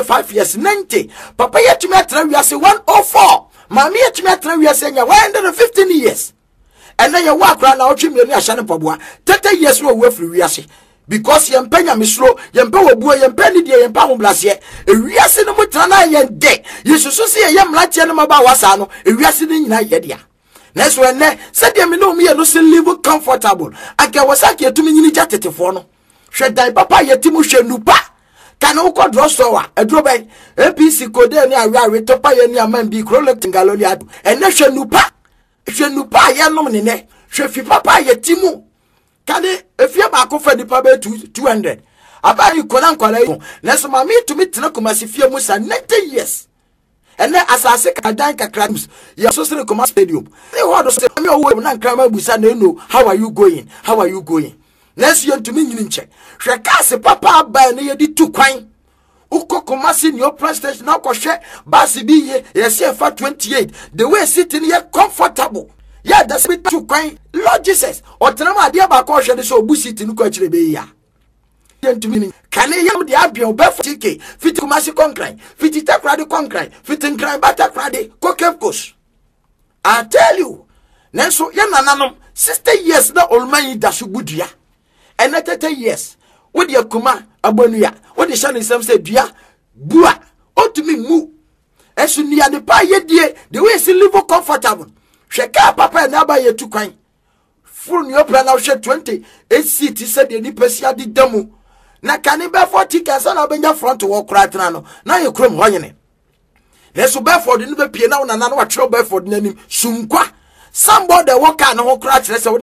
5 years 90 papa yet me atra wiase 104 mama yet me atra wiase nya 115 years and then you walk around now chim ni ahane poboa 30 years no we free wiase because ye mpanya misro ye mpa wobuo ye mpa ni de ye mpa homblase e wiase no mutra na ye de yesusu se ye mlache no maba wasa no e wiase ni nyina ye dia next when said me no me no se live comfortable aka wasake etumi nyini jatetefo no hwe dan papa yetimu hwe nupa kana uko drosowa edroben APC kode ni awe topa ye ni amambi krolect ngalolia ene hwe nupa ye nom ne ne hwe fi papa yetimu kane efie ba ko fa nipa be 200 aba yi kona nkwala yi next mama tumi tena komasi fie musa 90 years ene asase kadan kakrams ya so sere koma stadium they what say me owo na nkrama busa na no how are you going next year to me nyini nche hwe kase papa ba na yedi tu kwan ukokoma si ni opera station na kohwe basi bi ye yesi fa 28 the way sitting here comfortable yeah that's bit tu kwan Lord Jesus otenama ade ba ko hwe de so obusi tinu ko akire be ya yentumi kane yam de abion be fitike fitikuma concline fitita krade concline fitin kran bata krade kokepkos I tell you nenso ye nananom 60 years na olman da so budua and 30 years with your kuma abonuya what the shani sam say dua bua otumi mu esu nia de pa ye die the way se live comfortable hweka papa na ba ye tu kwan full new plan na hwe 20 AC ti said the nipasia di damu na kani be 40 kasa na benya front wo kratena no na ye krom honyene leso Bedford ni be pie na na na wa chiro Bedford nanim sunkwa somebody work na ho kra kire se wo